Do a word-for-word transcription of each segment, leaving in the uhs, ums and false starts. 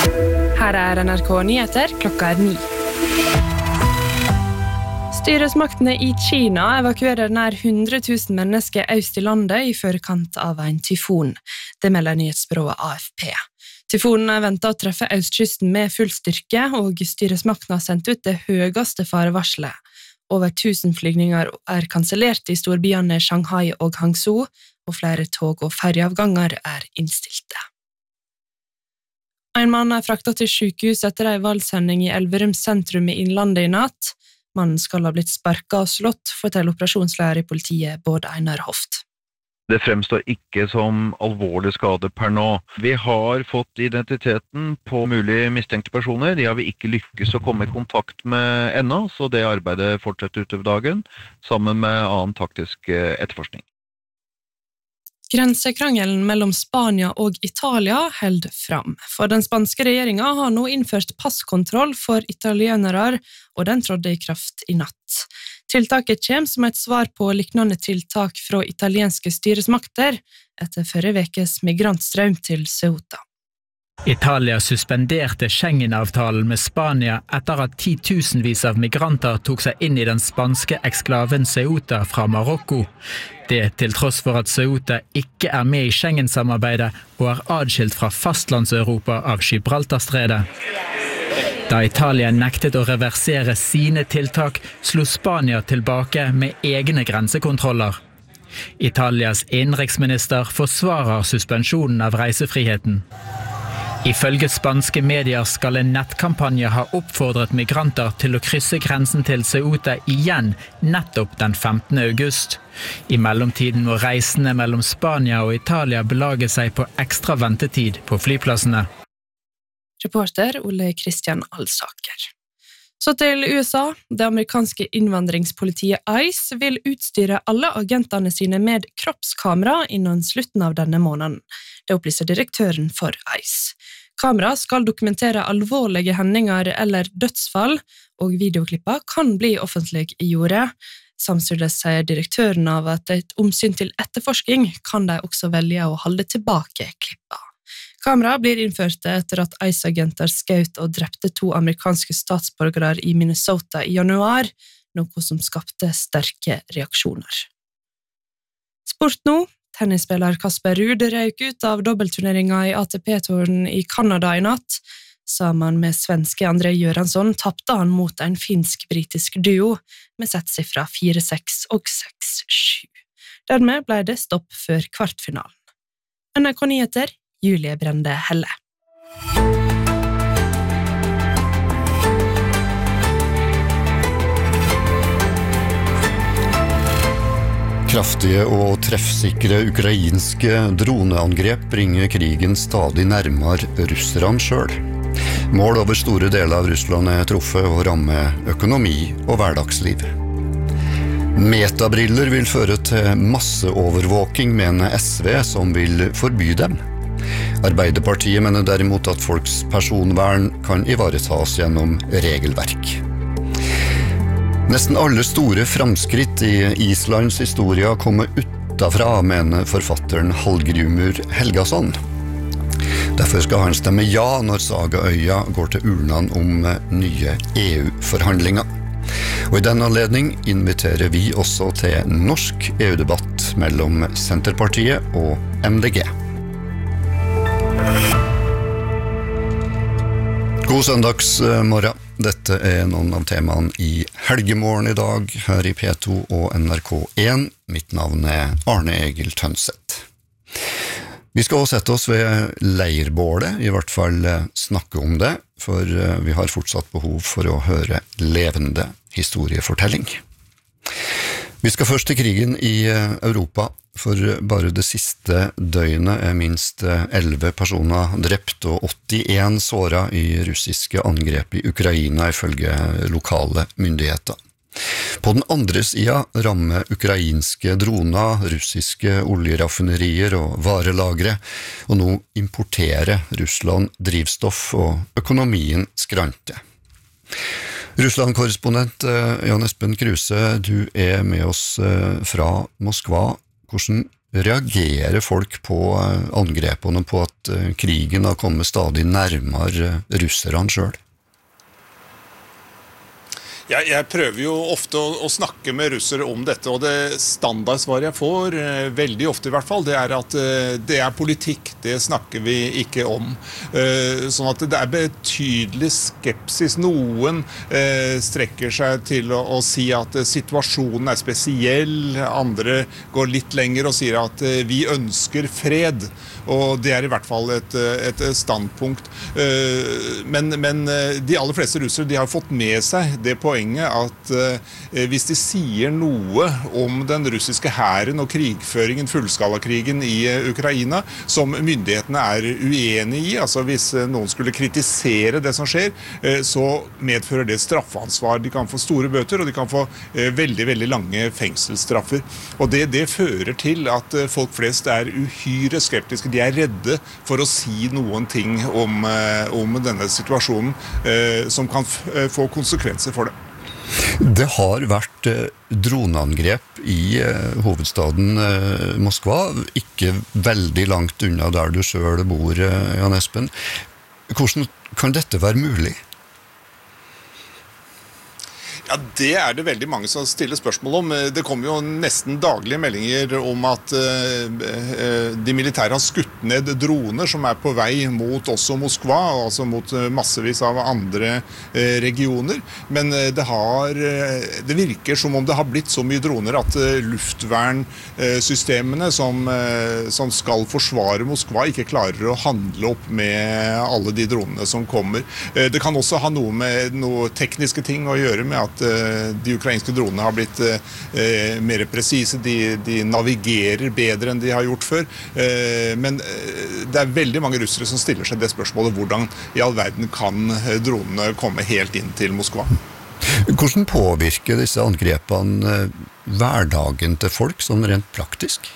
Her er N R K Nyheter, klokka er ni. Styresmaktene i Kina evakuerer nær hundre tusen mennesker øst i landet i forkant av en tyfon. Det melder nyhetsbyrået A F P. Tyfonen er ventet å treffe østkysten med full styrke, og styresmaktene har sendt ut det høyeste farevarselet. Over tusen flygninger er kansellert i storbyene Shanghai og Hangzhou, og flere tog- og ferjeavganger er innstilte. En mann er fraktet til sykehus etter en valgshending i Elverum sentrum i Innlandet i natt. Mannen skal ha blitt sparket og slått, forteller operasjonsleder i politiet Bård Einar Hoft. Det fremstår ikke som alvorlig skade per nå. Vi har fått identiteten på mulig mistenkte personer. De har vi ikke lykkes å komme i kontakt med ennå, så det arbeidet fortsetter utover dagen, sammen med annen taktisk etterforskning. Grensekrangelen mellom Spania og Italia held fram, for den spanske regjeringen har nå innført passkontroll for italienere, og den trådde i kraft i natt. Tiltaket kommer som et svar på liknende tiltak fra italienske styresmakter etter forrige vekes migrantstrøm til Ceuta. Italia suspenderte Schengen-avtalen med Spania etter at titusenvis av migranter tok seg inn i den spanske eksklaven Ceuta fra Marokko. Det til tross for at Ceuta ikke er med i Schengen-samarbeidet og er adskilt fra fastlandseuropa av Gibraltarstredet. Da Italia nektet å reversere sine tiltak, slo Spania tilbake med egne grensekontroller. Italias innenriksminister forsvarer suspensjonen av reisefriheten. Ifølge spanske medier skal en nettkampanje ha oppfordret migranter til å krysse grensen til Ceuta igjen nettopp den femtende august. I mellomtiden må reisende mellom Spania og Italia belage seg på ekstra ventetid på flyplassene. Reporter Ole Kristian Alsaker. Så til U S A. Det amerikanske innvandringspolitiet ICE vil utstyre alle agentene sine med kroppskamera innen slutten av denne måneden. Det opplyser direktøren for ICE. Kamera skal dokumentere alvorlige hendinger eller dødsfall, og videoklipper kan bli offentlig i jordet. Samtidig sier direktøren av at et omsyn til etterforsking kan de også velge å holde tilbake klipper. Kamera blir innført etter at ICE-agenter skjøt og drepte to amerikanske statsborgere i Minnesota i januar, noe som skapte sterke reaksjoner. Sport nå. Tennisspiller Kasper Ruud røyk ut av dobbeltturneringen i A T P-touren i Kanada i natt. Sammen med svenske André Göransson tappte han mot en finsk-britisk duo med settsifra fire seks og seks sju. Dermed ble det stopp før kvartfinalen. N R K Nyheter, Julie Brende Helle. Kraftige og treffsikre ukrainske droneangrep bringer krigen stadig nærmere russerne selv. Mål over store deler av Russland er truffet og rammer økonomi og hverdagsliv. Metabriller vil føre til masseovervåking, mener S V, som vil forby dem. Arbeiderpartiet mener derimot at folks personvern kan ivaretas gjennom regelverk. Nesten alle store framskritt i Islands historie kommer utenfra, mener forfatteren Hallgrímur Helgason. Derfor skal han stemme ja når Sagaøya går til urnene om nye E U-forhandlinger. Og i den anledning inviterer vi også til norsk E U-debatt mellom Senterpartiet og M D G. God søndagsmorgen. Dette er noen av temaene i Helgemorgen i dag, her i P to og N R K en. Mitt navn er Arne Egil Tønseth. Vi skal også sette oss ved leirbålet, i hvert fall snakke om det, for vi har fortsatt behov for å høre levende historiefortelling. Vi skal først til krigen i Europa, for bare det siste døgnet er minst elleve personer drept og åttien såret i russiske angrep i Ukraina ifølge lokale myndigheter. På den andre siden rammer ukrainske droner, russiske oljeraffinerier og varelagre, og nå importerer Russland drivstoff og økonomien skranter. Russland-korrespondent Jan Espen Kruse, du er med oss fra Moskva. Hvordan reagerer folk på angrepene på at krigen har kommet stadig nærmere russerne selv? Jeg, jeg prøver jo ofte å, å snakke med russere om dette, og det standardsvaret jeg får, eh, veldig ofte i hvert fall, det er at eh, det er politikk, det snakker vi ikke om. Eh, sånn at det er betydelig skepsis. Noen eh, strekker seg til å, å si at eh, situasjonen er spesiell, andre går litt lenger og sier at eh, vi ønsker fred. Og det er i hvert fall et, et standpunkt. Men, men de aller fleste russere de har fått med seg det poenget at hvis de sier noe om den russiske hæren og krigføringen, fullskalakrigen i Ukraina, som myndighetene er uenige i, altså hvis noen skulle kritisere det som skjer, så medfører det straffeansvar. De kan få store bøter, og de kan få veldig, veldig lange fengselsstraffer. Og det, det fører til at folk flest er uhyre skeptiske. De er redde for å si noen ting om, om denne situasjonen eh, som kan f få konsekvenser for det. Det har vært eh, droneangrep i eh, hovedstaden eh, Moskva, ikke veldig langt unna der du selv bor, eh, Jan Espen. Hvordan kan dette være mulig? Ja, det er det veldig mange som stiller spørsmål om. Det kommer jo nesten daglige meldinger om at uh, de militære har skutt ned droner som er på vei mot også Moskva, altså mot massevis av andre uh, regioner. Men uh, det, har, uh, det virker som om det har blitt så mye droner at uh, luftvernsystemene som, uh, som skal forsvare Moskva ikke klarer å handle opp med alle de dronene som kommer. Uh, det kan også ha noe med noe tekniske ting å gjøre med at de ukrainske dronene har blitt eh, mer presise, de, de navigerer bedre enn de har gjort før. Eh, men det er veldig mange russere som stiller seg det spørsmålet, hvordan i all verden kan dronene komme helt inn til Moskva? Hvordan påvirker disse angrepene hverdagen til folk, sånn rent praktisk?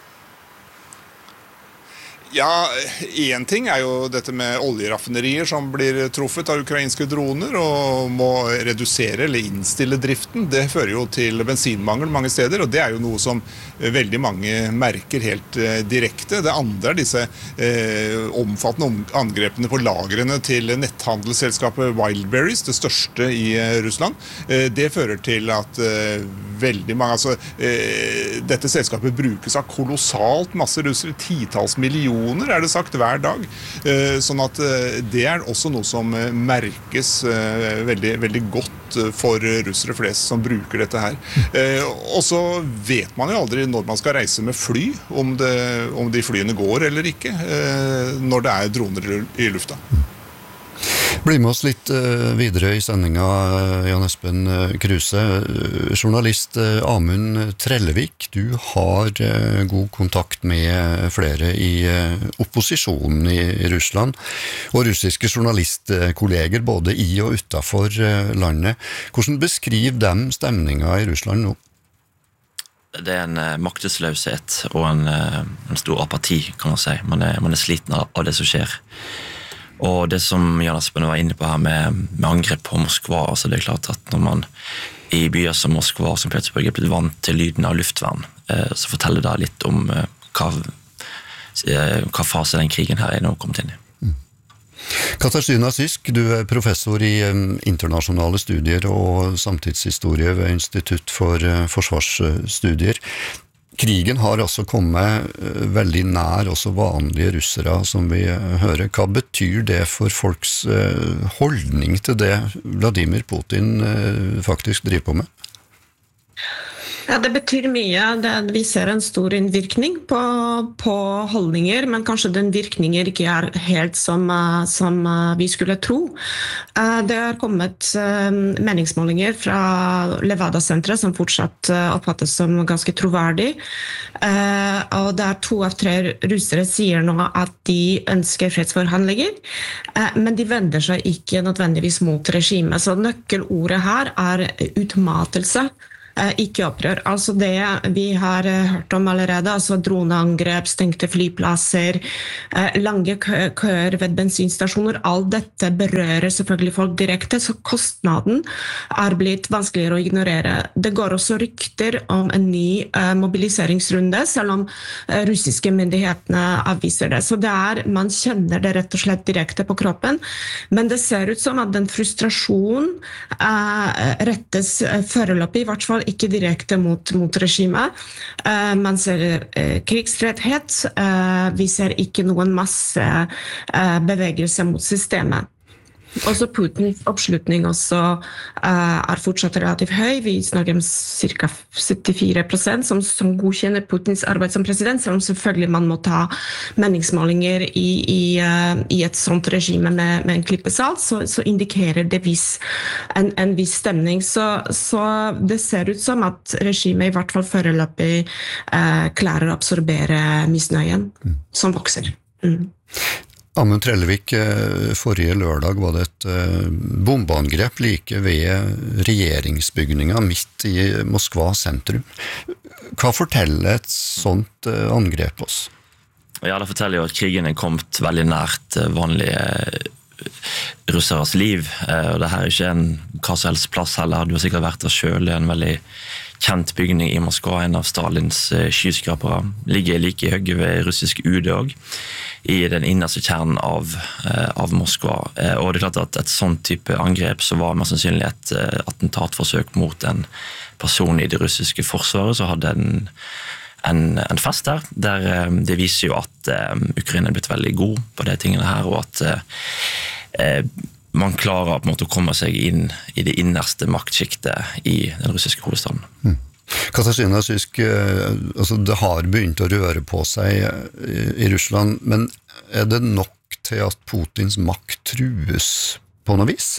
Ja, en ting er jo dette med oljeraffinerier som blir truffet av ukrainske droner og må redusere eller innstille driften. Det fører jo til bensinmangel mange steder, og det er jo noe som veldig mange merker helt eh, direkte. Det andre er disse eh, omfattende angrepene på lagrene til netthandelsselskapet Wildberries, det største i eh, Russland. Eh, det fører til at eh, veldig mange, altså eh, dette selskapet brukes av kolossalt masse russere, titals millioner er det sagt hver dag, sånn at det er også noe som merkes veldig, veldig godt for russere flest som bruker dette her. Og så vet man jo aldri når man skal reise med fly, om, det, om de flyene går eller ikke, når det er droner i lufta. Bli med oss litt videre i sendinga, Jan Espen Kruse. Journalist Amund Trellevik, du har god kontakt med flere i opposisjonen i Russland, og russiske journalistkolleger både i og utenfor landet. Hvordan beskriver dem stemninga i Russland nå? Det er en maktesløshet og en, en stor apati, kan man si. Man er, man er sliten av, av det som skjer. Og det som Jan Espen var inne på her med, med angrep på Moskva, altså det er klart at når man i byer som Moskva og Sankt Petersburg er blitt vant til lyden av luftvern, eh, så forteller det litt om eh, hva, eh, hva fase den krigen her er nå kommet inn i. Mm. Katarzyna Zysk, du er professor i um, internasjonale studier og samtidshistorie ved Institutt for uh, forsvarsstudier. Krigen har altså kommet veldig nær også vanlige russere, som vi hører. Hva betyr det for folks holdning til det Vladimir Putin faktisk driver på med? Ja, det betyr mye. Det, vi ser en stor innvirkning på, på holdninger, men kanskje den virkningen ikke er helt som, som vi skulle tro. Det har kommet meningsmålinger fra Levada-senteret som fortsatt oppfattes som ganske troverdig. Og det er to av tre russere sier nå at de ønsker fredsforhandlinger, men de vender seg ikke nødvendigvis mot regimet. Så nøkkelordet her er utmatelse. ikke opprør. Altså det vi har hørt om allerede, altså droneangrep, stengte flyplasser, lange køer ved bensinstasjoner, alt dette berører selvfølgelig folk direkte, så kostnaden er blitt vanskeligere å ignorere. Det går også rykter om en ny mobiliseringsrunde, selv om russiske myndighetene avviser det. Så det er, man kjenner det rett og slett direkte på kroppen, men det ser ut som at den frustrasjonen rettes foreløpig, i hvert fall ikke direkte mot, mot regimet. Uh, man ser uh, krigstretthet, uh, vi ser ikke noen masse uh, bevegelse mot systemet. Også Putins oppslutning også uh, er fortsatt relativt høy. Vi snakker om cirka syttifire prosent som, som godkjenner Putins arbeid som president, selv om selvfølgelig man må ta meningsmålinger i, i, uh, i et sånt regime med, med en klippesalt, så, så indikerer det vis, en, en viss stemning. Så, så det ser ut som at regimet i hvert fall foreløpig uh, klarer å absorbere misnøyen mm. som vokser. Mm. Amund Trellevik, forrige lørdag var det et bombeangrep like ved regjeringsbygningen midt i Moskva sentrum. Hva forteller et sånt angrep oss? Ja, det forteller jo at krigen er kommet veldig nært vanlige russeres liv, og det her er ikke en hva som helst plass heller. Du har sikkert vært der selv, det er en veldig kjent bygning i Moskva, en av Stalins skyskrapere, ligger like i høyre ved russisk U D også, i den innerste kjernen av, av Moskva. Og det er klart at et sånt type angrep så var mest sannsynlig et attentatforsøk mot en person i det russiske forsvaret, så hadde en, en, en fest der, der det viser jo at Ukraina er blitt veldig god på de tingene her, og at eh, man klarer på en måte å komme seg inn i det innerste maktskiktet i den russiske hovedstaden. Mm. Katarzyna Sysk, altså det har begynt å røre på seg i Russland, men er det nok til at Putins makt trues på noe vis?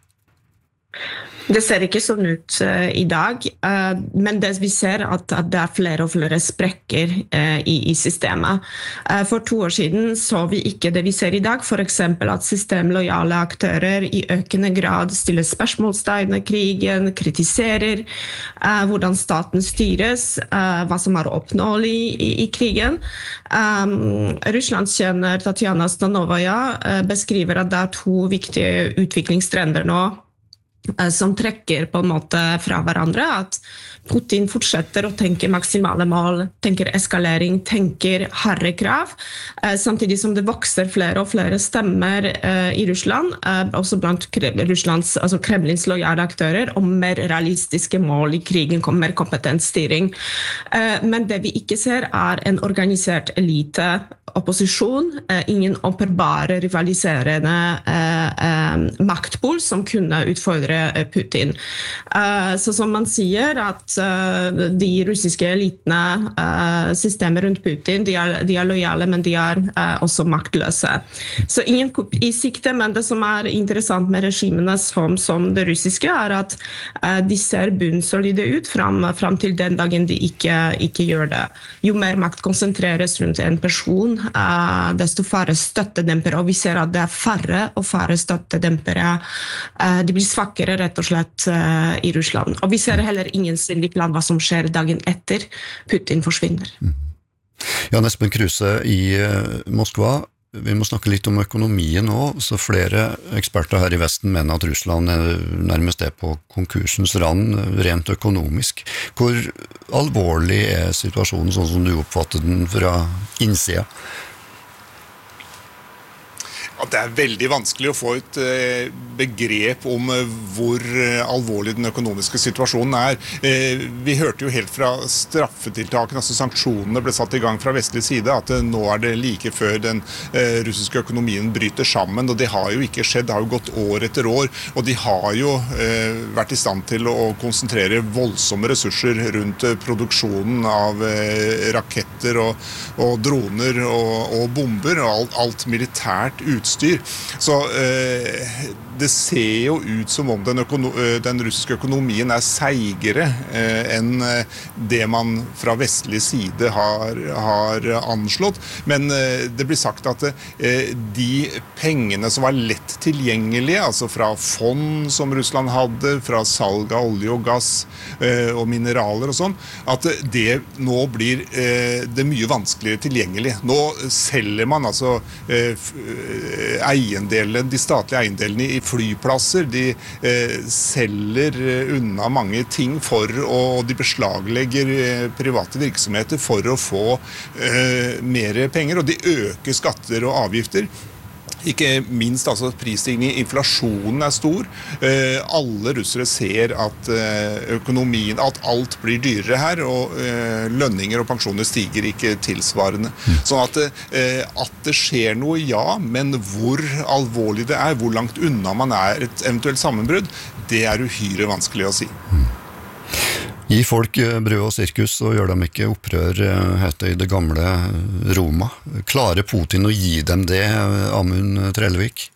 Det ser ikke sånn ut uh, i dag, uh, men det vi ser at, at det er flere og flere sprekker uh, i, i systemet. Uh, for to år siden så vi ikke det vi ser i dag, for eksempel at systemlojale aktører i økende grad stiller spørsmålstegn i krigen, kritiserer uh, hvordan staten styres, uh, hva som er oppnåelig i, i krigen. Um, Russlandskjenner Tatjana Stanovaya uh, beskriver at det er to viktige utviklingstrender nå, som trekker på en måte fra hverandre, at Putin fortsetter å tenke maksimale mål, tenker eskalering, tenker harde krav, samtidig som det vokser flere og flere stemmer i Russland, også blant Russlands, altså Kremlins lojale aktører, om mer realistiske mål i krigen, om mer kompetent styring. Men det vi ikke ser er en organisert elite, opposisjon, ingen åpenbare rivaliserende maktpol som kunne utfordre Putin. Så som man sier at de russiske elitene, systemet rundt Putin, de er, de er lojale, men de er også maktløse. Så ingen i sikte, men det som er interessant med regimene som, som det russiske, er at de ser bunnsolide ut fram, fram til den dagen de ikke, ikke gjør det. Jo mer makt konsentreres rundt en person, desto færre støttedempere, og vi ser at det er færre og færre støttedempere. De blir svakere rett og slett i Russland. Og vi ser heller ingen synlig plan hva som skjer dagen etter Putin forsvinner. Jan Espen Kruse i Moskva, vi må snakke litt om økonomien nå, så flere eksperter her i Vesten mener at Russland er nærmest er på konkursens rand, rent økonomisk. Hvor alvorlig er situasjonen sånn som du oppfatter den fra innsida? At det er veldig vanskelig å få et begrep om hvor alvorlig den økonomiske situasjonen er. Vi hørte jo helt fra straffetiltakene, altså sanksjonene ble satt i gang fra vestlig side, at nå er det like før den russiske økonomien bryter sammen, og det har jo ikke skjedd, det har jo gått år etter år, og de har jo vært i stand til å konsentrere voldsomme ressurser rundt produksjonen av raketter og, og droner og, og bomber, og alt, alt militært utstyr. Så eh, det ser jo ut som om den, den russiske økonomien er seigere eh, enn det man fra vestlig side har, har anslått. Men eh, det blir sagt at eh, de pengene som var lett tilgjengelige, altså fra fond som Russland hadde, fra salg av olje og gass eh, og mineraler og sånn, at det nå blir eh, det mye vanskeligere tilgjengelig. Nå selger man altså eh, eiendelen, de statlige eiendelene i flyplasser, de eh, selger unna mange ting for, og de beslaglegger eh, private virksomheter for å få eh, mer penger, og de øker skatter og avgifter. Ikke minst altså prisstigning, inflasjonen er stor. Eh, alle russere ser at eh, økonomien, at alt blir dyrere her, og eh, lønninger og pensjoner stiger ikke tilsvarende. Sånn at, eh, at det skjer noe, ja, men hvor alvorlig det er, hvor langt unna man er et eventuelt sammenbrudd, det er uhyre vanskelig å si. Gi folk brød og sirkus, og gjør dem ikke opprør, heter i det gamle Roma. Klarer Putin å gi dem det, Amund Trellevik?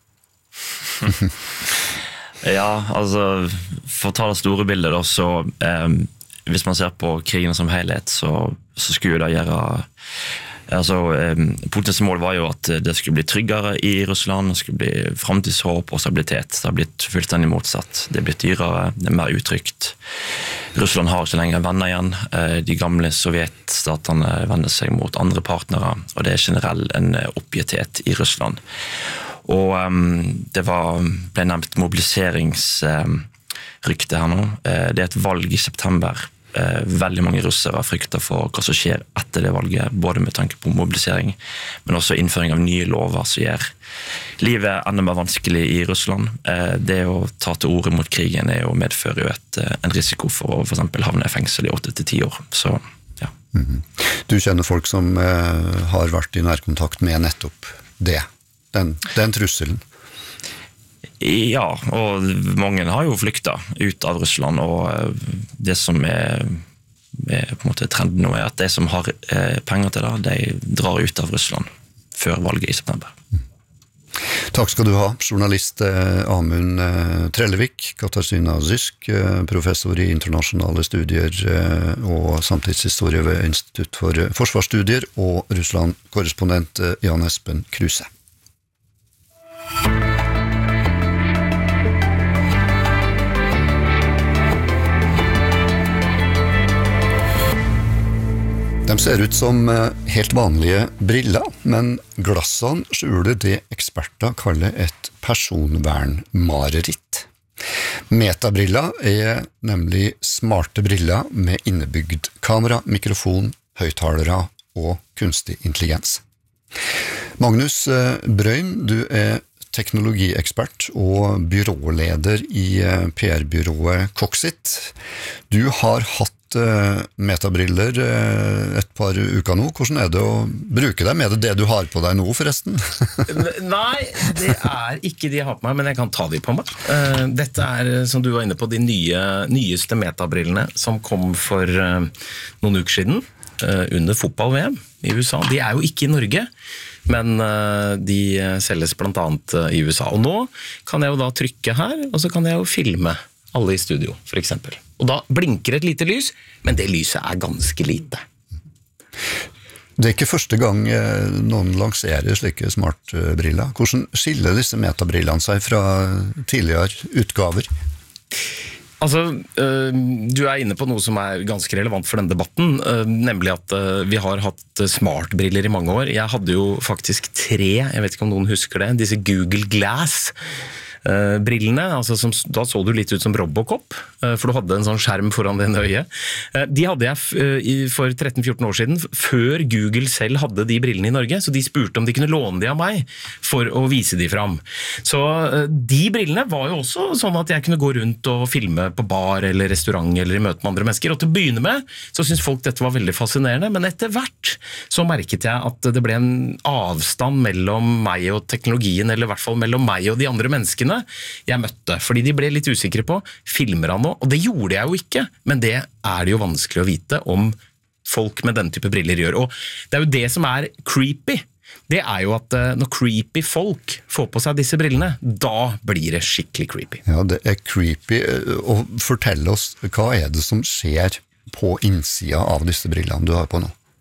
Ja, altså, for å ta det store bildet da, så eh, hvis man ser på krigen som helhet, så, så skulle det gjøre... Altså, eh, Putins mål var jo at det skulle bli tryggere i Russland, det skulle bli fremtidshåp og stabilitet. Det har blitt fullstendig motsatt. Det er blitt dyrere, det er mer utrygt. Russland har ikke lenger venner igjen. Eh, de gamle sovjetstatene vender seg mot andre partnere, og det er generelt en oppgitthet i Russland. Og um, det var, ble nevnt mobiliseringsrykte her nå. Eh, det er et valg i september. Eh, veldig mange russere frykter for hva som skjer etter det valget, både med tanke på mobilisering, men også innføring av nye lover som gjør livet enda mer vanskelig i Russland. Eh, det å ta til orde mot krigen er jo medfører jo et, en risiko for å for eksempel havne i fengsel i åtte til ti år. Så, ja. Mm-hmm. Du kjenner folk som eh, har vært i nærkontakt med nettopp det, den, den trusselen? Ja, og mange har jo flyktet ut av Russland, og det som er, er på en måte trenden nå er at de som har penger til det, de drar ut av Russland før valget i september. Takk skal du ha, journalist Amund Trellevik, Katarzyna Zysk, professor i internasjonale studier og samtidshistorie ved Institutt for Forsvarsstudier, og Russland-korrespondent Jan Espen Kruse. De ser ut som helt vanlige briller, men glassene skjuler det eksperter kaller et personvernmareritt. Metabriller er nemlig smarte briller med innebygd kamera, mikrofon, høyttalere og kunstig intelligens. Magnus Brøym, du er teknologiekspert og byråleder i P R-byrået Coxit. Du har hatt metabriller et par uker nå. Hvordan er det å bruke dem? Er det det du har på deg nå, forresten? Nei, det er ikke de jeg har på meg, men jeg kan ta de på meg. Dette er, som du var inne på, de nye, nyeste metabrillene som kom for noen uker siden under fotball-V M i U S A. De er jo ikke i Norge, men de selges blant annet i U S A. Og nå kan jeg jo da trykke her, og så kan jeg jo filme alle i studio, for eksempel. Og da blinker et lite lys, men det lyset er ganske lite. Det er ikke første gang noen lanserer slike smartbriller. Hvordan skiller disse metabrillene seg fra tidligere utgaver? Altså, du er inne på noe som er ganske relevant for denne debatten, nemlig at vi har hatt smartbriller i mange år. Jeg hadde jo faktisk tre, jeg vet ikke om noen husker det, disse Google Glass brillene, altså som, da så du litt ut som Robocop, for du hadde en sånn skjerm foran din øye. De hadde jeg for tretten fjorten år siden, før Google selv hadde de brillene i Norge, så de spurte om de kunne låne de av meg for å vise de fram. Så de brillene var jo også sånn at jeg kunne gå rundt og filme på bar eller restaurant eller i møte med andre mennesker, og til å begynne med så syntes folk dette var veldig fascinerende, men etter hvert så merket jeg at det ble en avstand mellom meg og teknologien, eller i hvert fall mellom meg og de andre menneskene jeg møtte, fordi de ble litt usikre på, filmer han nå? Og det gjorde jeg jo ikke, men det er det jo vanskelig å vite om folk med denne type briller gjør. Og det er jo det som er creepy, det er jo at når creepy folk får på seg disse brillene, da blir det skikkelig creepy. Ja, det er creepy, og fortell oss, hva er det som skjer på innsida av disse brillene du har på nå?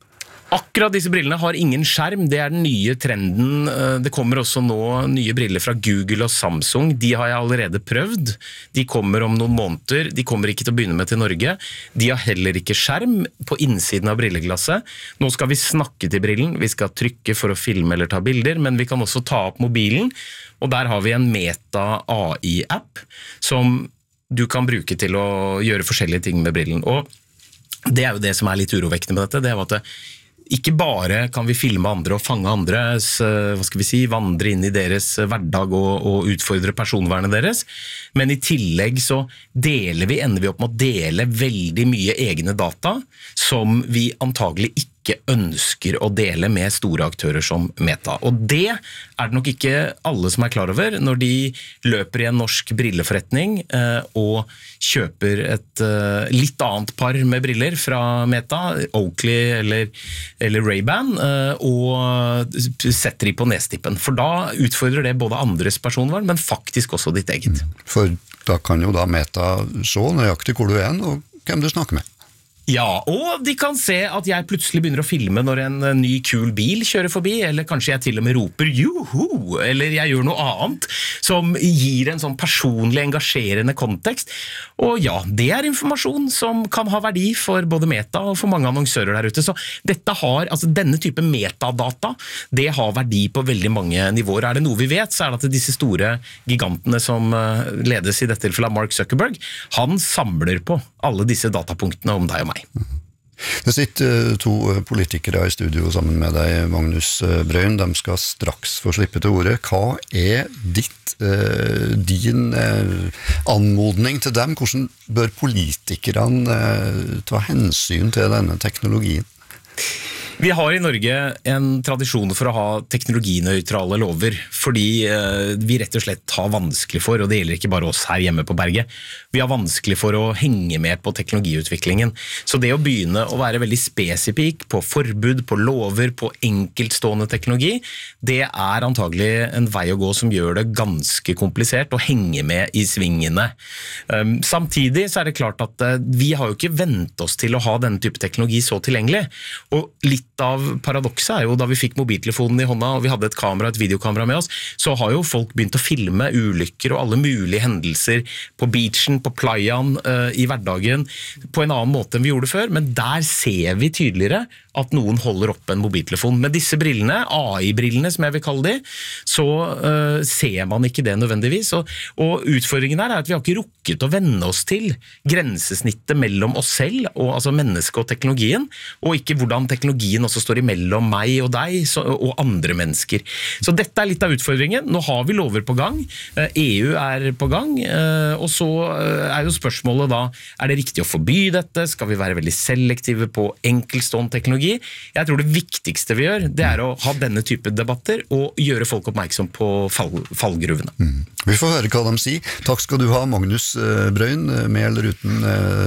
Akkurat disse brillene har ingen skjerm, det er den nye trenden. Det kommer også nå nye briller fra Google og Samsung. De har jeg allerede prøvd. De kommer om noen måneder. De kommer ikke til å begynne med til Norge. De har heller ikke skjerm på innsiden av brilleglasset. Nå skal vi snakke til brillen. Vi skal trykke for å filme eller ta bilder, men vi kan også ta opp mobilen. Og der har vi en Meta A I-app som du kan bruke til å gjøre forskjellige ting med brillen. Og det er jo det som er litt urovekkende med dette. Det er jo at det ikke bare kan vi filme andre og fange andres, hva skal vi si, vandre inn i deres hverdag og, og utfordre personvernet deres, men i tillegg så deler vi, ender vi opp med å dele veldig mye egne data som vi antagelig ikke ønsker å dele med store aktører som Meta. Og det er det nok ikke alle som er klar over når de løper i en norsk brilleforretning eh, og kjøper et eh, litt annet par med briller fra Meta, Oakley eller, eller Ray-Ban, eh, og setter de på nestippen. For da utfordrer det både andres personvern, men faktisk også ditt eget. For da kan jo da Meta se nøyaktig hvor du er og hvem du snakker med. Ja, og de kan se at jeg plutselig begynner å filme når en ny kul bil kjører forbi, eller kanskje jeg til og med roper «Juhu!», eller jeg gjør noe annet som gir en sånn personlig engasjerende kontekst. Og ja, det er informasjon som kan ha verdi for både Meta og for mange annonsører der ute. Så dette har, altså denne type metadata, det har verdi på veldig mange nivåer. Er det noe vi vet, så er det at disse store gigantene som ledes i dette tilfellet av Mark Zuckerberg, han samler på alle disse datapunktene om deg og meg. Det sitter to politikere i studio sammen med deg, Magnus Brøyn. De skal straks få slippe til ordet. Hva er ditt, eh, din eh, anmodning til dem? Hvordan bør politikerne eh, ta hensyn til denne teknologien? Vi har i Norge en tradisjon for å ha teknologinøytrale lover, fordi eh, vi rett og slett har vanskelig for, og det gjelder ikke bare oss her hjemme på berget, vi har vanskelig for å henge med på teknologiutviklingen. Så det å begynne å være veldig spesifik på forbud, på lover, på enkeltstående teknologi, det er antagelig en vei å gå som gjør det ganske komplisert å henge med i svingene. Um, samtidig så er det klart at uh, vi har jo ikke vent oss til å ha denne type teknologi så tilgjengelig, og litt av paradokset er jo da vi fikk mobiltelefonen i hånda og vi hadde et kamera, et videokamera med oss, så har jo folk begynt å filme ulykker og alle mulige hendelser på beachen, på playaen, uh, i hverdagen på en annen måte enn vi gjorde før, men der ser vi tydeligere at noen holder opp en mobiltelefon. Med disse brillene, A I-brillene som jeg vil kalle de, så uh, ser man ikke det nødvendigvis, og, og utfordringen her er at vi har ikke rukket å vende oss til grensesnittet mellom oss selv, og, altså mennesket og teknologien, og ikke hvordan teknologien også står imellom meg og deg så, og andre mennesker. Så dette er litt av utfordringen. Nå har vi lover på gang, uh, E U er på gang, uh, og så uh, er jo spørsmålet da, er det riktig å forby dette? Skal vi være veldig selektive på enkeltstående teknologi? Jeg tror det viktigste vi gjør, det er å ha denne type debatter og gjøre folk oppmerksom på fall, fallgruvene. Mm. Vi får høre hva de sier. Takk skal du ha, Magnus Brøyn, med eller uten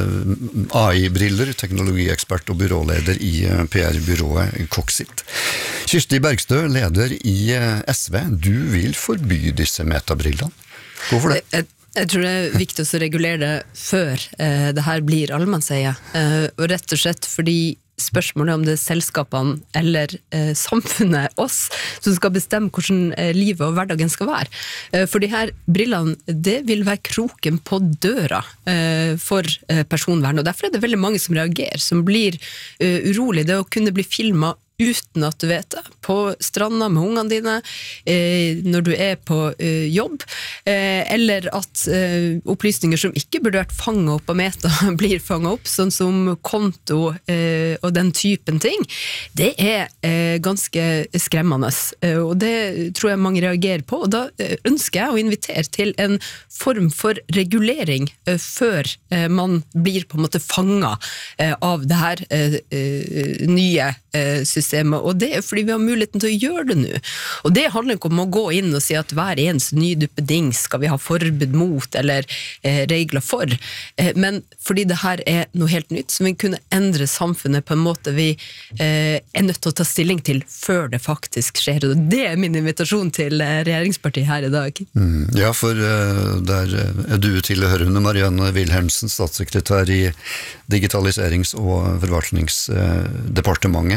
eh, A I-briller, teknologiekspert og byråleder i P R-byrået Coxit. Kirsti Bergstø, leder i S V. Du vil forby disse metabrillene. Hvorfor det? Jeg, jeg tror det er viktig å regulere det før eh, det her blir allemannseie. Eh, og rett og slett fordi spørsmålet om det er selskapene eller eh, samfunnet, oss, som skal bestemme hvordan eh, livet og hverdagen skal være. Eh, for de her brillene, det vil være kroken på døra eh, for eh, personvern, og derfor er det veldig mange som reagerer, som blir eh, urolig. Det å kunne bli filmet uten at du vet det, på stranda med ungene dine, eh, når du er på eh, jobb, eh, eller at eh, opplysninger som ikke burde vært fanget opp av Meta blir fanget opp, sånn som konto eh, og den typen ting, det er eh, ganske skremmende, eh, og det tror jeg mange reagerer på, og da eh, ønsker jeg å invitere til en form for regulering eh, før eh, man blir på en måte fanget eh, av det her eh, eh, nye eh, systemet, og det er fordi vi har muligheten til å gjøre det nå. Og det handler ikke om å gå inn og si at hver eneste nyduppeding skal vi ha forbud mot eller eh, regler for, eh, men fordi det her er noe helt nytt som vi kunne endre samfunnet på en måte vi eh, er nødt til å ta stilling til før det faktisk skjer, og det er min invitasjon til eh, regjeringspartiet her i dag. Mm, ja, for uh, der er du tilhørende, Marianne Wilhelmsen, statssekretær i Digitaliserings- og forvaltningsdepartementet.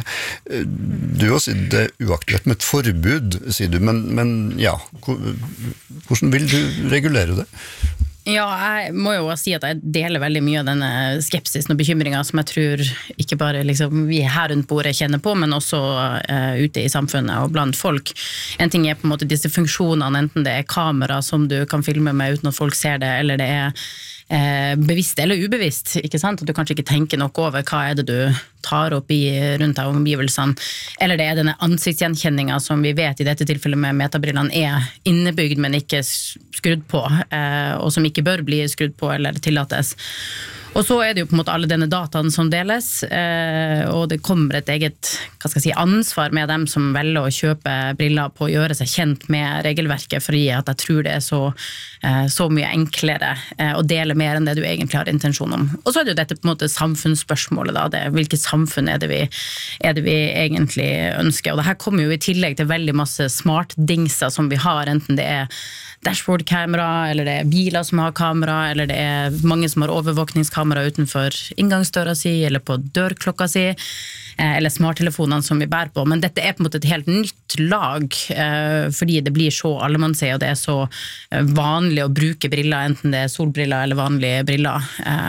Du har sagt det er uaktuelt med et forbud, sier du, men, men ja, hvordan vil du regulere det? Ja, jeg må jo si at jeg deler veldig mye av denne skepsisen og bekymringen som jeg tror ikke bare liksom, vi her rundt bordet kjenner på, men også uh, ute i samfunnet og blant folk. En ting er på en måte disse funksjonene, enten det er kamera som du kan filme med uten at folk ser det, eller det er uh, bevisst eller ubevisst, ikke sant? At du kanskje ikke tenker noe over hva er det du tar opp i rundt av omgivelsene, eller det er denne ansiktsgjenkjenningen som vi vet i dette tilfellet med metabrillene er innebygd, men ikke skrudd på, uh, og som ikke ikke bør bli skrudd på eller tillates. Og så er det jo på en måte alle denne dataen som deles, eh, og det kommer et eget hva skal jeg si, ansvar med dem som velger å kjøpe briller på å gjøre seg kjent med regelverket, fordi at jeg tror det er så, eh, så mye enklere eh, å dele mer enn det du egentlig har intensjon om. Og så er det jo dette på en måte samfunnsspørsmålet, da, det, hvilket samfunn er det, vi, er det vi egentlig ønsker. Og det her kommer jo i tillegg til veldig masse smart-dingser som vi har, enten det er dashboard-kamera, eller det er biler som har kamera, eller det er mange som har overvåkningskamera utenfor inngangsdøra si, eller på dørklokka si, eller smarttelefonene som vi bærer på. Men dette er på en måte et helt nytt lag, fordi det blir så allemannseie, og det er så vanlig å bruke briller, enten det er solbriller eller vanlige briller.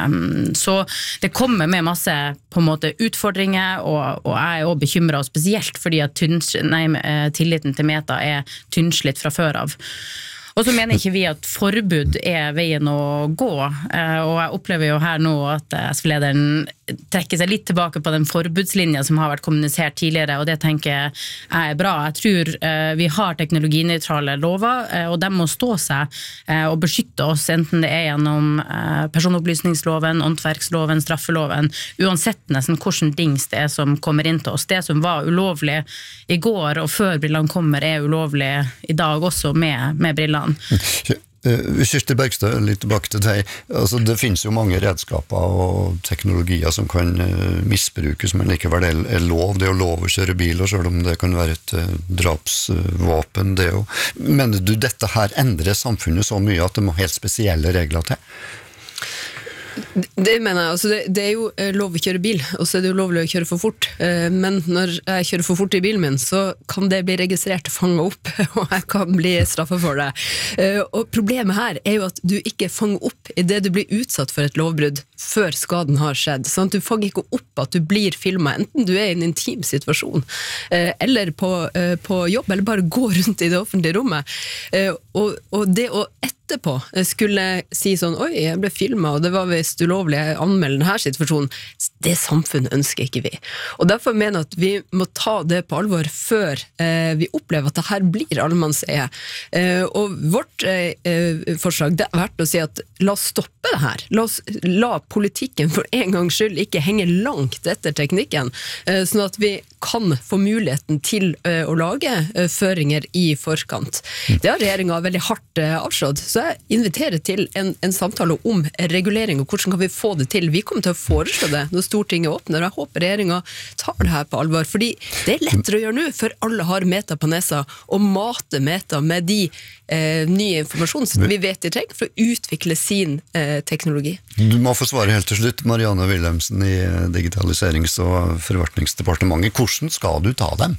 Så det kommer med masse på en måte utfordringer, og, og jeg er også bekymret, og spesielt fordi at tynns, nei, tilliten til Meta er tynnslitt fra før av. Og så mener ikke vi at forbud er veien å gå, og jeg opplever jo her nå at S V-lederen trekker seg litt tilbake på den forbudslinja som har vært kommunisert tidligere, og det tenker jeg er bra. Jeg tror vi har teknologinøytrale lover, og de må stå seg og beskytte oss, enten det er gjennom personopplysningsloven, åndsverksloven, straffeloven, uansett nesten hvordan dings det er som kommer inn til oss. Det som var ulovlig i går og før brillene kommer er ulovlig i dag også med, med brillene. Kirsti Bergstad, litt tilbake til deg. Altså, det finnes jo mange redskaper og teknologier som kan misbrukes, men likevel er lov. Det er jo lov å kjøre bil, og selv om det kan være et drapsvåpen. Det jo. Mener du dette her endrer samfunnet så mye at det må helt spesielle regler til? Det mener jeg, altså det, det er jo lov å kjøre bil, og så er det jo lovlig å kjøre for fort, men når jeg kjører for fort i bilen min, så kan det bli registrert og fanget opp, og jeg kan bli straffet for det. Og problemet her er jo at du ikke fanger opp i det du blir utsatt for et lovbrudd før skaden har skjedd, sånn at du fanger ikke opp at du blir filmet, enten du er i en intim situasjon, eller på, på jobb, eller bare gå rundt i det offentlige rommet. Og, og det å etterpå skulle si sånn, oi, jeg ble filmet, og det var visst ulovlig å anmelde denne situasjonen, det samfunnet ønsker ikke vi. Og derfor mener jeg at vi må ta det på alvor før eh, vi opplever at det her blir allemannseie. Eh, og vårt eh, forslag, det har vært å si at la oss stoppe det her. La oss la politikken for en gangs skyld ikke henge langt etter teknikken, eh, sånn at vi kan få muligheten til eh, å lage eh, føringer i forkant. Det har regjeringen veldig hardt eh, avslått, så jeg inviterer til en, en samtale om regulering og hvordan kan vi få det til. Vi kommer til å foreslå det når Stortinget åpner, og jeg håper regjeringen tar det her på alvor, fordi det er lettere å gjøre nå, for alle har Meta på nesa, og mate Meta med de eh, nye informasjonen som vi vet de trenger for å utvikle sin eh, teknologi. Du må få svare helt til slutt, Marianne Wilhelmsen i Digitaliserings- og forvaltningsdepartementet. Hvordan skal du ta dem?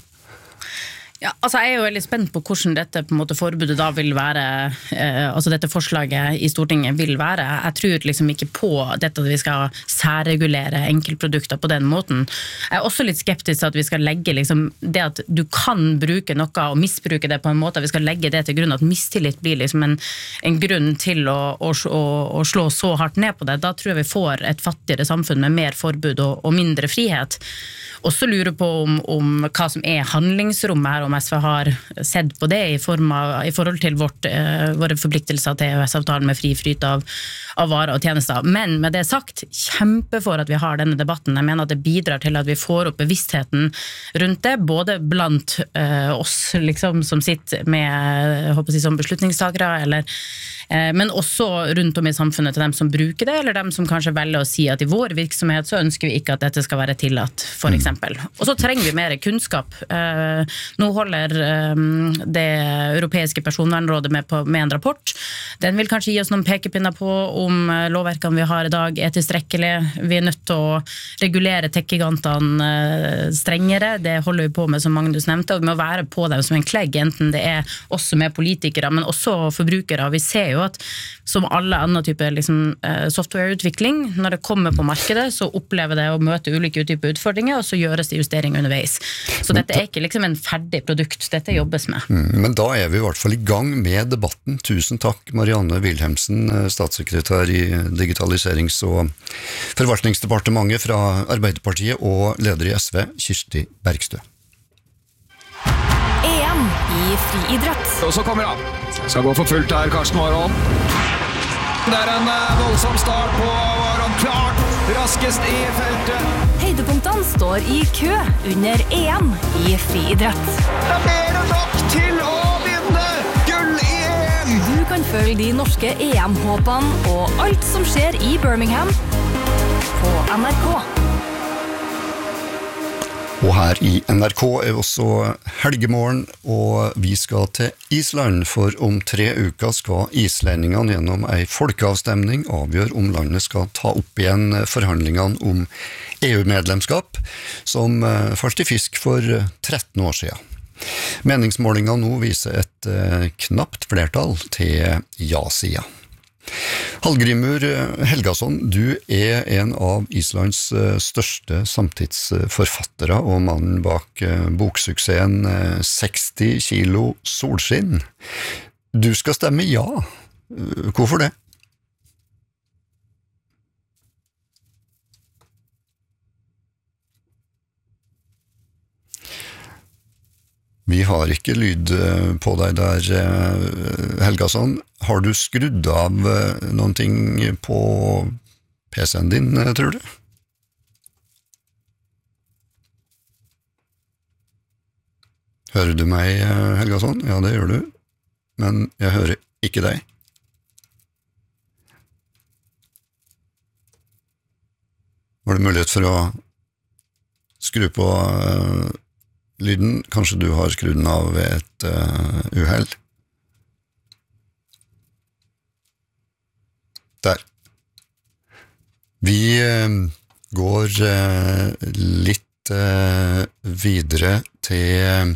Ja, altså jeg er jo veldig spent på hvordan dette på en måte forbudet da vil være, eh, altså dette forslaget i Stortinget vil være. Jeg tror liksom ikke på dette at vi skal særregulere enkeltprodukter på den måten. Jeg er også litt skeptisk til at vi skal legge liksom det at du kan bruke noe og misbruke det på en måte, vi skal legge det til grunn at mistillit blir liksom en, en grunn til å, å, å, å slå så hardt ned på det. Da tror jeg vi får et fattigere samfunn med mer forbud og, og mindre frihet. Også lurer på om, om hva som er handlingsrommet her, om S V har sett på det i, form av, i forhold til vårt, uh, våre forpliktelser til E U S-avtalen med fri flyt av, av varer og tjenester. Men med det sagt, kjempe for at vi har denne debatten. Jeg mener at det bidrar til at vi får opp bevisstheten rundt det, både blant uh, oss liksom, som sitter med jeg håper å si, som beslutningstakere, eller, uh, men også rundt om i samfunnet til dem som bruker det, eller dem som kanskje velger å si at i vår virksomhet så ønsker vi ikke at dette skal være tillatt, for eksempel. Og så trenger vi mer kunnskap. Uh, nå holder um, det europeiske personvernrådet med, på, med en rapport. Den vil kanskje gi oss noen pekepinner på om lovverkene vi har i dag er tilstrekkelig. Vi er nødt til å regulere tech-gigantene strengere. Det holder vi på med, som Magnus nevnte, og vi må være på dem som en klegg, enten det er også med politikere, men også forbrukere. Vi ser jo at som alle andre typer liksom, softwareutvikling, når det kommer på markedet, så opplever det å møte ulike typer utfordringer, og så gjøres det justeringer underveis. Så dette er ikke liksom en ferdig produkt, dette jobbes med. Men da er vi i hvert fall i gang med debatten. Tusen takk, Marianne Wilhelmsen, statssekretær i Digitaliserings- og forvaltningsdepartementet fra Arbeiderpartiet, og leder i S V, Kirsti Bergstø. E M i friidrett. Og så kommer han. Skal gå for fullt her, Karsten Warholm. Det er en voldsom start på Warholm. Klart raskest i feltet. Høydepunktene står i kø under E M i friidrett. Det er mer enn nok til å vinne gull i E M! Du kan følge de norske E M-håpene og alt som skjer i Birmingham på N R K. Og her i N R K er også helgemorgen, og vi skal til Island, for om tre uker skal islendingene gjennom en folkeavstemning avgjøre om landet skal ta opp igjen forhandlingene om E U-medlemskap, som falt i fisk for tretten år siden. Meningsmålingene nå viser et knapt flertall til ja-sida. Hallgrímur Helgason, du er en av Islands største samtidsforfattere og mannen bak boksuksessen seksti kilo solskinn. Du skal stemme ja. Hvorfor det? Vi har ikke lyd på deg der, Helgason. Har du skrudd av noen ting på P C-en din, tror du? Hører du meg, Helgason? Ja, det gjør du. Men jeg hører ikke deg. Var det mulighet for å skru på lyden? Kanskje du har skrudd den av ved et uh, uheld? Der. Vi uh, går uh, litt uh, videre til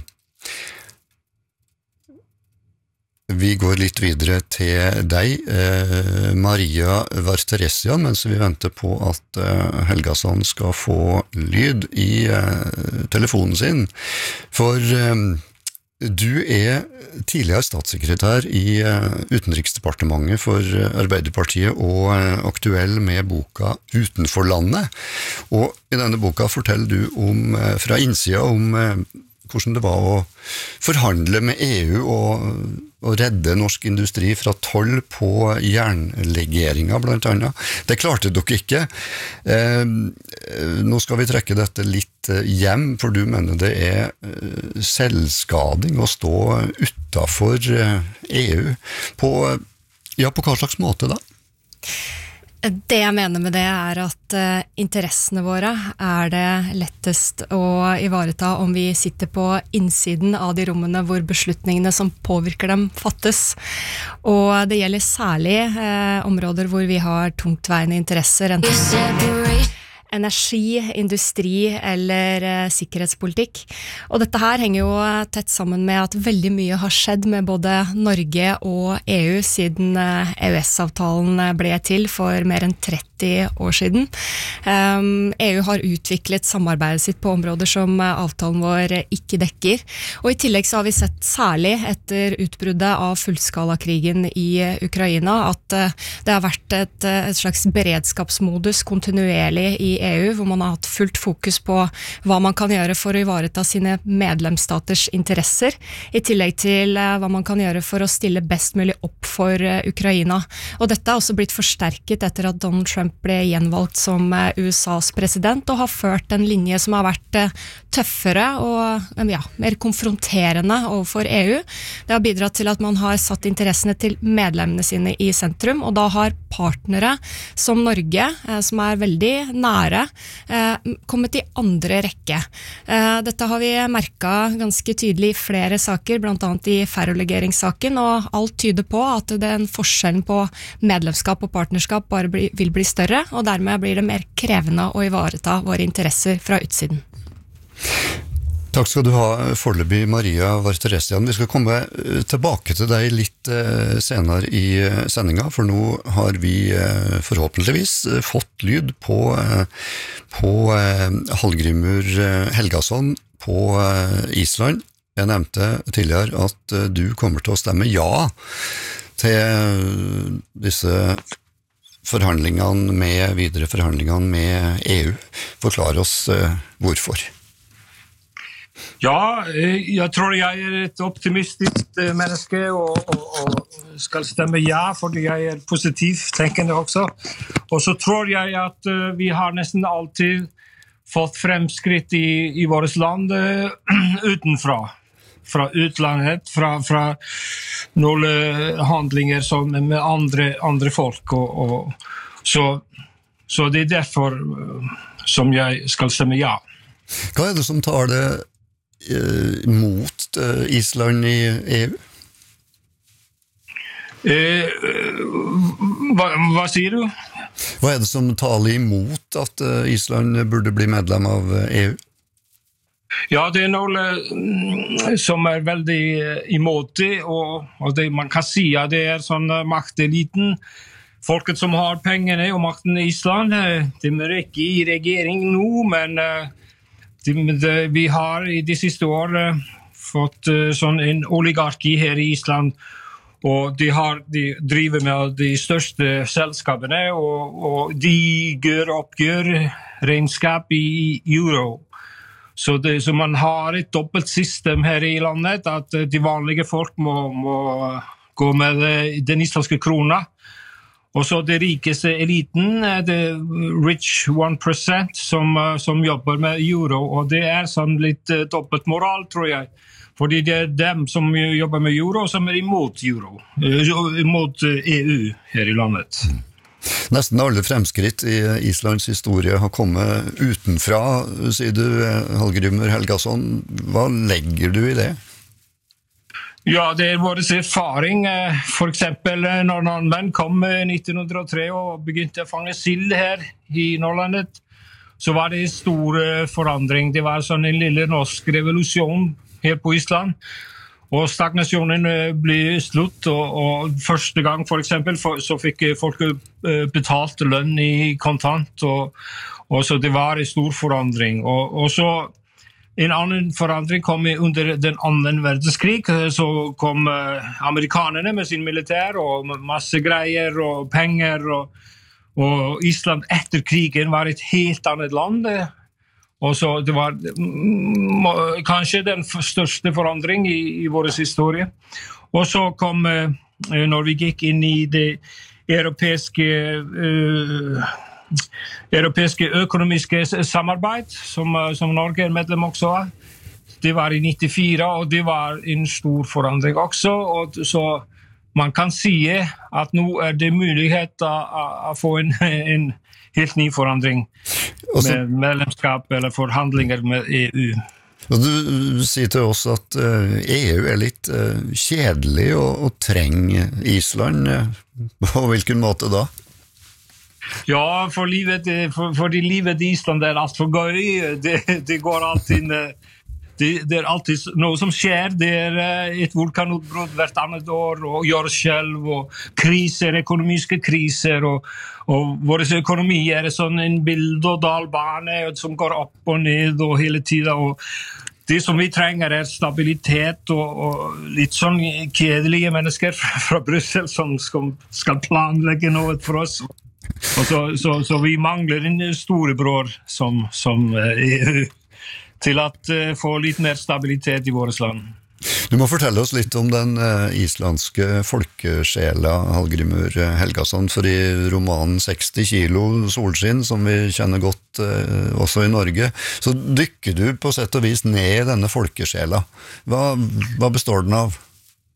Vi går litt videre til deg, eh, Maria Varteresian, mens vi venter på at eh, Helgason skal få lyd i eh, telefonen sin. For eh, du er tidligere statssekretær i eh, Utenriksdepartementet for Arbeiderpartiet og eh, aktuell med boka Utenfor landet. Og i denne boka forteller du om, eh, fra innsida om eh, hvordan det var å forhandle med E U og, og redde norsk industri fra toll på jernlegeringer, blant annet. Det klarte dere ikke. Eh, nå skal vi trekke dette litt hjem, for du mener det er eh, selvskading å stå utenfor E U. På, ja, på hva slags måte da? Det jeg mener med det er at uh, interessene våre er det lettest å ivareta om vi sitter på innsiden av de rommene hvor beslutningene som påvirker dem fattes. Og det gjelder særlig uh, områder hvor vi har tungtveiende interesser, enten energi, industri eller eh, sikkerhetspolitikk. Og dette her henger jo tett sammen med at veldig mye har skjedd med både Norge og E U siden eh, E U S-avtalen ble til for mer enn tretti år siden. Um, E U har utviklet samarbeidet sitt på områder som avtalen vår ikke dekker. Og i tillegg så har vi sett særlig etter utbruddet av fullskalakrigen i Ukraina at uh, det har vært et, et slags beredskapsmodus kontinuerlig i E U, hvor man har hatt fullt fokus på hva man kan gjøre for å ivareta sine medlemsstaters interesser, i tillegg til uh, hva man kan gjøre for å stille best mulig opp for uh, Ukraina. Og dette har også blitt forsterket etter at Donald Trump ble gjenvalgt som uh, U S A's president, og har ført en linje som har vært uh, tøffere og um, ja, mer konfronterende overfor E U. Det har bidratt til at man har satt interessene til medlemmene sine i sentrum, og da har partnere som Norge, uh, som er veldig nære våre eh, kommet i andre rekke. Eh, dette har vi merket ganske tydelig i flere saker, blant annet i ferrolegeringssaken, og alt tyder på at den forskjellen på medlemskap og partnerskap bare bli, vil bli større, og dermed blir det mer krevende å ivareta våre interesser fra utsiden. Takk skal du ha, foreløpig Maria Varteresian. Vi skal komme tilbake til deg litt senere i sendinga, for nå har vi forhåpentligvis fått lyd på, på Hallgrímur Helgason på Island. Jeg nevnte tidligere at du kommer til å stemme ja til disse forhandlingene med, videre forhandlingene med E U. Forklar oss hvorfor. Ja, jeg tror jeg er et optimistisk menneske og, og, og skal stemme ja, fordi jeg er positivt tenkende også. Og så tror jeg at vi har nesten alltid fått fremskritt i, i vårt land utenfra. Fra utlandet, fra, fra noen handlinger som med andre, andre folk. Og, og, så, så det er derfor som jeg skal stemme ja. Hva er det som tar det eh, mot eh, Island i E U? Eh, hva, hva sier du? Hva er det som taler imot at eh, Island burde bli medlem av E U? Ja, det er noe som er veldig imot det, og, og det, man kan si at det er sånn makteliten. Folket som har pengene og makten i Island, de er ikke i regjering nå, men de, de, vi har i de siste år fått sånn en oligarki her i Island, og de, har, de driver med de største selskapene, og, og de gjør oppgjør regnskap i euro. Så, det, så man har et dobbelt system her i landet, at de vanlige folk må, må gå med den islandske krona. Og så det rikeste eliten, det rich one percent, som, som jobber med euro. Og det er sånn litt dobbelt moral, tror jeg. Fordi det er dem som jobber med euro, som er imot euro. Imot E U her i landet. Nesten alle fremskritt i Islands historie har kommet utenfra, sier du, Hallgrímur Helgason. Hva legger du i det? Ja, det er vår erfaring. For eksempel når nordmenn kom i nitten hundre og tre og begynte å fange sild her i Nordlandet, så var det en stor forandring. Det var sånn en lille norsk revolusjon her på Island. Og stagnasjonen ble slutt, og, og første gang for eksempel for, så fikk folk betalt lønn i kontant, og, og så det var en stor forandring. Og, og så en annen forandring kom under den andre verdenskrig, så kom amerikanerne med sin militær og masse greier og penger, og, og Island etter krigen var et helt annet land. Og så det var kanskje den største forandring i, i vår historie. Og så kom, når vi gikk inn i det europeiske, uh, europeiske økonomiske samarbeid, som, som Norge er medlem også av, det var i nittifire, og det var en stor forandring også. Og så man kan si at nå er det mulighet å, å få en, en helt ny forandring med medlemskap eller forhandlinger med E U. Og du sier til oss at E U er litt kjedelig og, og trenger Island. På hvilken måte da? Ja, for livet, for, fordi livet i Island er alt for gøy. Det, det går alltid... Det, det er alltid noe som skjer. Det er et vulkanutbrudd hvert annet år, og jordskjelv, og kriser, økonomiske kriser, og, og vår økonomi er sånn en bild- og dalbane som går opp og ned og hele tiden. Og det som vi trenger er stabilitet og, og litt sånn kjedelige mennesker fra, fra Brussel som skal, skal planlegge noe for oss. Og så, så, så vi mangler en storebror som, som E U. Til at uh, få litt mer stabilitet i vårt land. Du må fortelle oss litt om den uh, islandske folkesjela, Hallgrímur Helgason, for i romanen seksti kilo solskinn, som vi kjenner godt uh, også i Norge, så dykker du på sett og vis ned i denne folkesjela. Hva, hva består den av?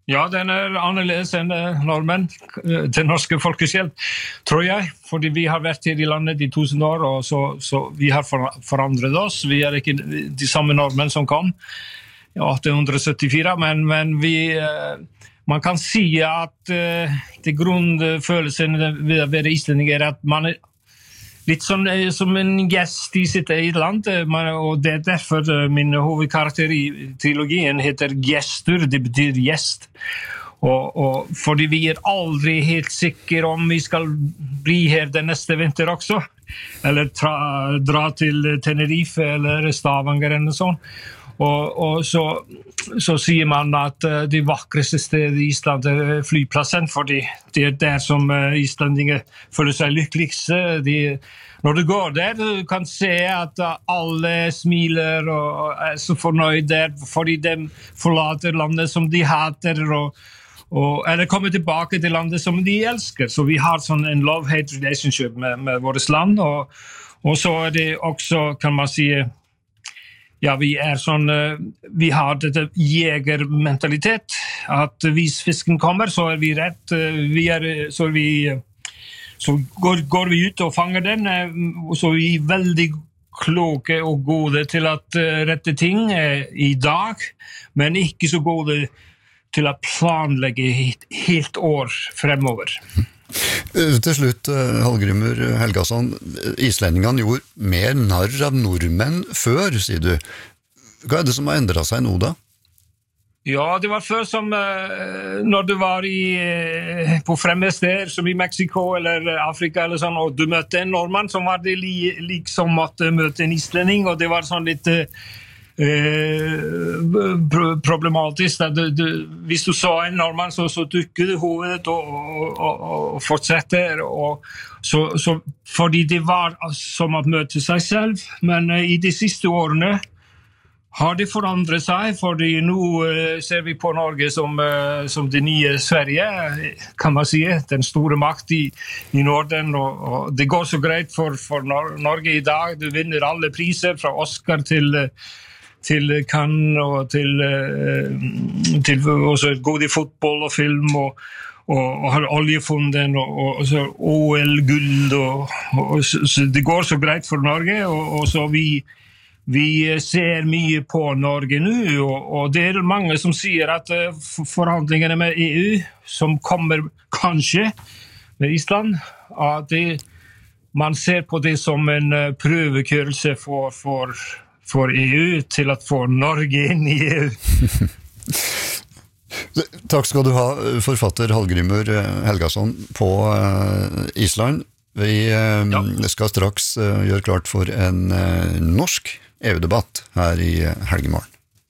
Ja, den er annerledes enn nordmenn, det norske folkeskjell, tror jeg. Fordi vi har vært her i landet i tusen år, og så, så vi har forandret oss. Vi er ikke de samme nordmenn som kom i atten syttifire, men, men vi, man kan si at det grunnfølelsen ved å være islending er at man er litt sånn som en gjest i sitt eget land, og det er derfor min hovedkarakter i trilogien heter Gestur, det betyr gjest. Og, og fordi vi er aldri helt sikre om vi skal bli her den neste vinter også, eller tra, dra til Tenerife eller Stavanger eller sånn. Og, og så, så sier man at det vakreste stedet i Island er flyplassen, fordi det er der som islendinger føler seg lykkeligste. De, når du går der, du kan se at alle smiler og er så fornøyd der, fordi de forlater landet som de hater, og, og, eller kommer tilbake til landet som de elsker. Så vi har sånn en love-hate relationship med, med vårt land, og, og så er det også, kan man si, ja, vi er sånn, vi har dette jegermentalitet, at hvis fisken kommer, så er vi rett, vi er, så er vi, så går, går vi ut og fanger den, så er vi veldig kloke og gode til at rette ting i dag, men ikke så gode til å planlegge helt, helt år fremover. Til slutt, Hallgrímur Helgason, islendingene gjorde mer narr av nordmenn før, sier du. Hva er det som har endret seg nå da? Ja, det var før som uh, når du var i, på fremmede steder, som i Mexico eller Afrika eller sånn, og du møtte en nordmann, så var det li, liksom at du møtte en islending, og det var sånn litt uh, problematisk. Du, du, hvis du så en nordmann, så, så dukker du hovedet og, og, og, og fortsetter. Og, så, så, fordi det var som å møte seg selv. Men uh, i de siste årene har det forandret seg, fordi nå uh, ser vi på Norge som, uh, som det nye Sverige, kan man si, den store makt i, i Norden, og, og det går så greit for, for Nor- Norge i dag. Du vinner alle priser, fra Oscar til uh, til Cannes og til, til også god i fotball og film og, og, og har oljefonden og, og, og så O L-gull og, og så, så det går så greit for Norge, og, og så vi, vi ser mye på Norge nå, og, og det er mange som sier at forhandlingene med E U som kommer kanskje med Island, at det, man ser på det som en prøvekørelse for, for for E U til at få Norge inn i E U. Takk skal du ha, forfatter Hallgrímur Helgason på Island. Vi ja. skal straks gjøre klart for en norsk E U-debatt her i Helgemorgen.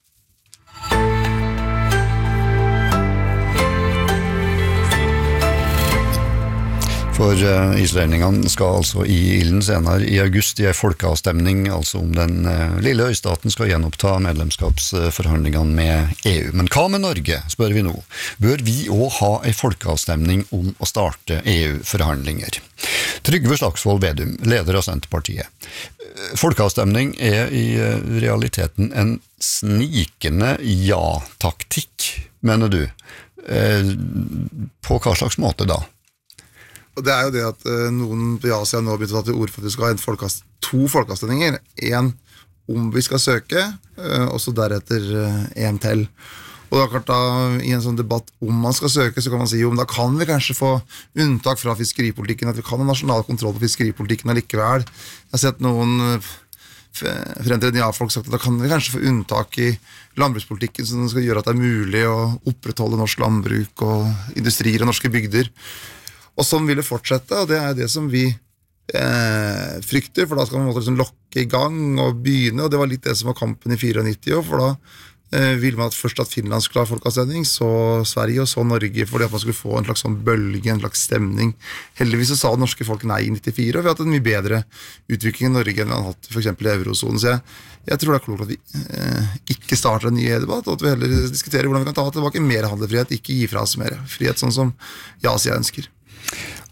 For uh, islendingene skal altså i ilden senere i august i en folkeavstemning, altså om den uh, lille øystaten skal gjenoppta medlemskapsforhandlingene med E U. Men hva med Norge, spør vi nå? Bør vi også ha en folkeavstemning om å starte E U-forhandlinger? Trygve Slagsvold Vedum, leder av Senterpartiet. Folkeavstemning er i uh, realiteten en snikende ja-taktikk, mener du. Uh, på hva slags måte da? Og det er jo det at uh, noen i Asia nå har begynt å ta til ord for at vi skal ha en folkeast, to folkeavstemninger. En om vi skal søke, uh, og så deretter uh, en til. Og da, klart da, i en sånn debatt om man skal søke, så kan man si jo, men da kan vi kanskje få unntak fra fiskeripolitikken, at vi kan ha nasjonal kontroll på fiskeripolitikken allikevel. Jeg har sett noen uh, fremtiden ja-folk sagt at da kan vi kanskje få unntak i landbrukspolitikken som skal gjøre at det er mulig å opprettholde norsk landbruk og industrier og norske bygder. Og sånn vil det fortsette, og det er det som vi eh, frykter, for da skal man måtte liksom lokke i gang og begynne, og det var litt det som var kampen i nittifire, for da eh, ville man at først at Finland skulle ha folkeavstemning, så Sverige og så Norge, fordi at man skulle få en slags sånn bølge, en slags stemning. Heldigvis så sa det norske folk nei i nittifire, og vi har hatt en mye bedre utvikling i Norge enn vi har hatt for eksempel i eurozonen, så jeg, jeg tror det er klokt at vi eh, ikke starter en ny debatt, og at vi heller diskuterer hvordan vi kan ta tilbake mer handlefrihet, ikke gi fra oss mer frihet, sånn som ja-siden ønsker.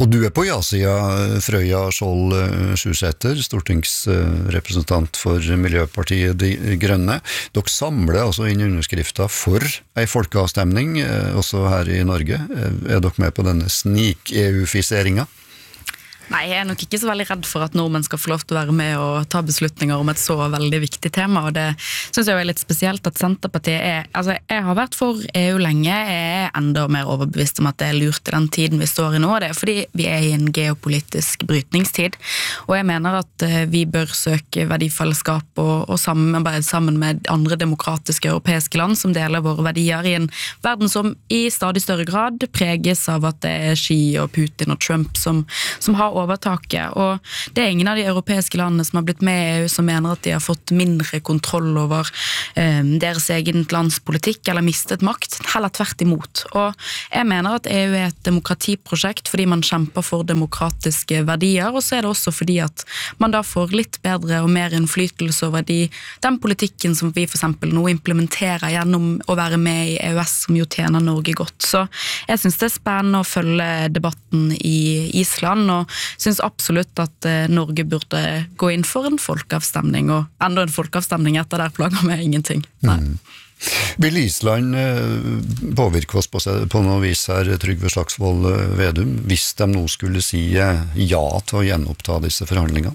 Og du er på ja-sida, Frøya Skjold Sjusæter, stortingsrepresentant for Miljøpartiet De Grønne. Dere samler altså inn underskrifter for en folkeavstemning, også her i Norge. Er dere med på denne snik-EU-fiseringen? Nei, jeg er nok ikke så veldig redd for at nordmenn skal få lov til å være med og ta beslutninger om et så veldig viktig tema, og det synes jeg er litt spesielt at Senterpartiet er, altså jeg har vært for E U lenge, jeg er enda mer overbevist om at det er lurt i den tiden vi står i nå, det er fordi vi er i en geopolitisk brytningstid, og jeg mener at vi bør søke verdifellesskap og, og samarbeide sammen med andre demokratiske europeiske land som deler våre verdier i en verden som i stadig større grad preges av at det er Xi og Putin og Trump som, som har overtaket, og det er ingen av de europeiske landene som har blitt med i E U som mener at de har fått mindre kontroll over eh, deres egen landspolitikk eller mistet makt, heller tvert imot. Og jeg mener at E U er et demokratiprosjekt fordi man kjemper for demokratiske verdier, og så er det også fordi at man da får litt bedre og mer innflytelse over de, den politikken som vi for eksempel nå implementerer gjennom å være med i E U S, som jo tjener Norge godt. Så jeg synes det er spennende å følge debatten i Island, og synes absolutt at eh, Norge burde gå inn for en folkeavstemning, og enda en folkeavstemning etter der plager meg ingenting. Nei. Mm. Vil Island eh, påvirke oss på, på noe vis her, Trygve Slagsvold Vedum, hvis de nå skulle si eh, ja til å gjenoppta disse forhandlingene?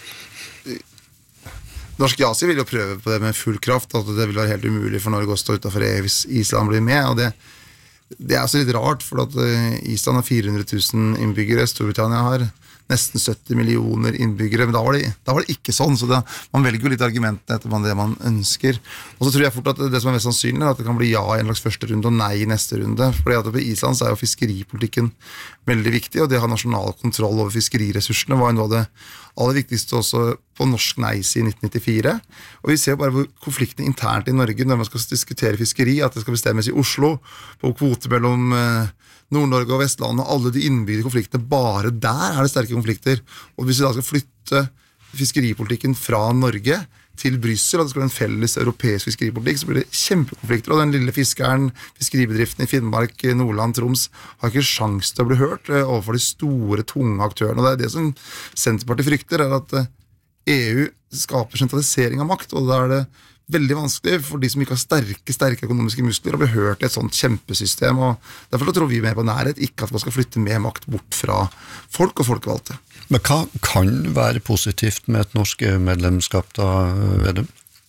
Norsk ja-side vil jo prøve på det med full kraft, at det vil være helt umulig for Norge å stå utenfor E U hvis Island blir med, og det Det er også litt rart, for at Island har fire hundre tusen innbyggere, Storbritannia har nesten sytti millioner innbyggere, men da var det, da var det ikke sånn, så det, man velger jo litt argumentene etter det man ønsker. Og så tror jeg fort at det som er mest sannsynlig er at det kan bli ja i en slags første runde og nei i neste runde, fordi at på Island så er jo fiskeripolitikken veldig viktig, og det å ha nasjonal kontroll over fiskeriressursene var noe av det aller viktigste også på norsk nei-side i nitten nittifire. Og vi ser jo bare hvor konfliktene internt i Norge når man skal diskutere fiskeri, at det skal bestemmes i Oslo, på kvote mellom eh, Nord-Norge og Vestlandet, og alle de innbyggde konfliktene, bare der er det sterke konflikter. Og hvis vi da skal flytte fiskeripolitikken fra Norge til Bryssel, at det skal være en felles europeisk fiskeripolitikk, så blir det kjempekonflikter, og den lille fiskeren, fiskeribedriften i Finnmark, Nordland, Troms, har ikke sjans til å bli hørt overfor de store, tunge aktørene. Og det er det som Senterpartiet frykter, er at E U skaper sentralisering av makt, og da er det veldig vanskelig for de som ikke har sterke, sterke økonomiske muskler å bli hørt i et sånt kjempesystem, og derfor tror vi mer på nærhet, ikke at man skal flytte mer makt bort fra folk og folkevalgte. Men hva kan være positivt med et norsk E U-medlemskap da, Vedum?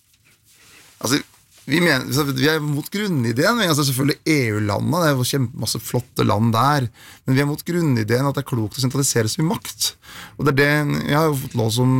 Altså, vi, mener, vi er mot grunnideen, men altså selvfølgelig E U-landene, det er jo kjempemasse flotte land der, men vi er mot grunnideen at det er klokt å sentralisere så mye makt. Og det er det, jeg har jo fått lov som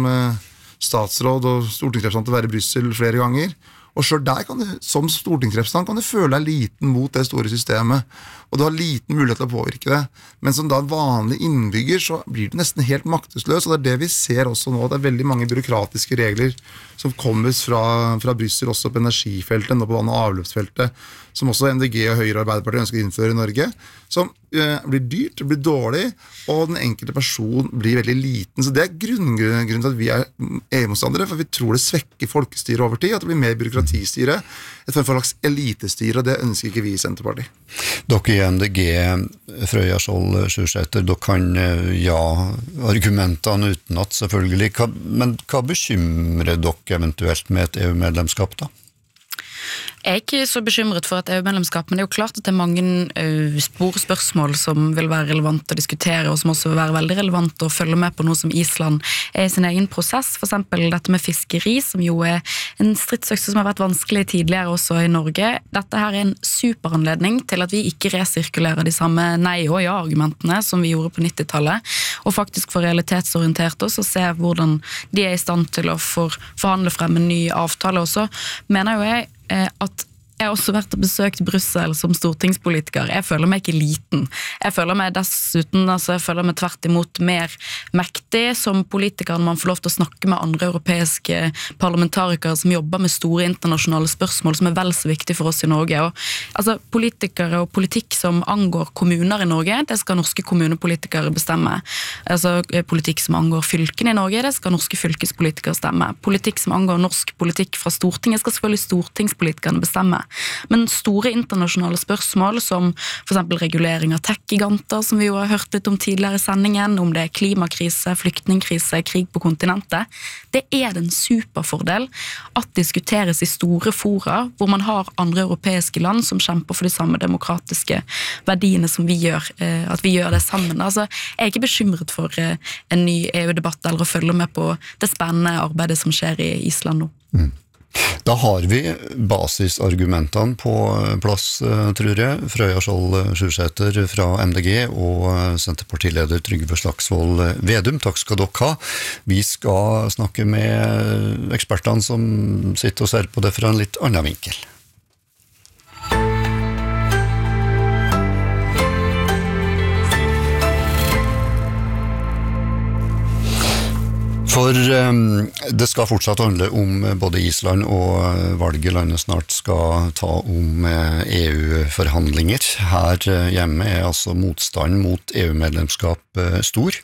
statsråd og stortingsrepresentant å være i Bryssel flere ganger, og selv der kan du, som stortingsrepresentant, kan du føle deg liten mot det store systemet, og du har liten mulighet til å påvirke det. Men som da en vanlig innbygger, så blir du nesten helt maktesløs, og det er det vi ser også nå. Det er veldig mange byråkratiske regler som kommer fra, fra Bryssel, også på energifeltet, og på vann- og avløpsfeltet, som også M D G og Høyre og Arbeiderpartiet ønsker å innføre i Norge, som eh, blir dyrt, det blir dårlig, og den enkelte person blir veldig liten. Så det er grunnen, grunnen til at vi er E U-motstandere, for vi tror det svekker folkestyret over tid, at det blir mer byråkratistyre, et for slags elitestyre, og det ønsker ikke vi i Senterpartiet. Dere i M D G, Frøya Skjold Sjusæter, dere kan ja argumentene utenat selvfølgelig, hva, men hva bekymrer dere eventuelt med et E U-medlemskap da? Jeg er ikke så bekymret for et E U-medlemskap, men det er jo klart at det er mange uh, sporspørsmål som vil være relevant å diskutere, og som også vil være veldig relevant å følge med på noe som Island er i sin egen prosess. For eksempel dette med fiskeri, som jo er en stridsøkse som har vært vanskelig tidligere også i Norge. Dette her er en superanledning til at vi ikke resirkulerer de samme nei- og ja-argumentene som vi gjorde på nittitallet, og faktisk får realitetsorientert oss og se hvordan de er i stand til å for, forhandle frem en ny avtale. Og så mener jo jeg at jeg har også vært og besøkt Brussel som stortingspolitiker. Jeg føler meg ikke liten. Jeg føler meg dessuten, altså jeg føler meg tvert imot mer mektig som politiker når man får lov til å snakke med andre europeiske parlamentarikere som jobber med store internasjonale spørsmål som er vel så viktige for oss i Norge. Og, altså, politikere og politikk som angår kommuner i Norge, det skal norske kommunepolitikere bestemme. Altså, politikk som angår fylkene i Norge, det skal norske fylkespolitikere stemme. Politikk som angår norsk politikk fra Stortinget, skal selvfølgelig stortingspolitikerne bestemme. Men store internasjonale spørsmål som for eksempel regulering av tech-giganter, som vi jo har hørt litt om tidligere i sendingen, om det er klimakrise, flyktningkrise, krig på kontinentet, det er en superfordel at diskuteres i store fora, hvor man har andre europeiske land som kjemper for de samme demokratiske verdiene som vi gjør, at vi gjør det sammen. Altså, jeg er ikke bekymret for en ny E U-debatt eller å følge med på det spennende arbeidet som skjer i Island nå. Mm. Da har vi basisargumentene på plass, tror jeg. Frøya Skjold Sjursæter fra M D G og Senterpartileder Trygve Slagsvold Vedum. Takk skal dere ha. Vi skal snakke med ekspertene som sitter og ser på det fra en litt annen vinkel. For um, det skal fortsatt handle om både Island og valget landet snart skal ta om E U-forhandlinger. Her hjemme er altså motstanden mot E U-medlemskap stor.